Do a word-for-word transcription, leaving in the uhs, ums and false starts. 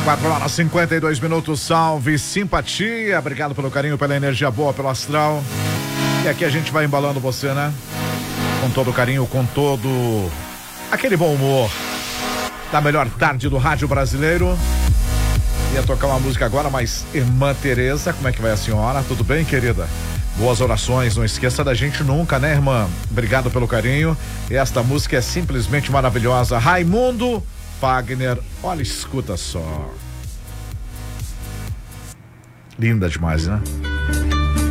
quatro horas e cinquenta e dois minutos, salve simpatia, obrigado pelo carinho, pela energia boa, pelo astral. E aqui a gente vai embalando você, né? Com todo carinho, com todo aquele bom humor da melhor tarde do rádio brasileiro. Ia tocar uma música agora, mas irmã Tereza, como é que vai a senhora? Tudo bem, querida? Boas orações, não esqueça da gente nunca, né, irmã? Obrigado pelo carinho. Esta música é simplesmente maravilhosa. Raimundo Fagner, olha, escuta só. Linda demais, né?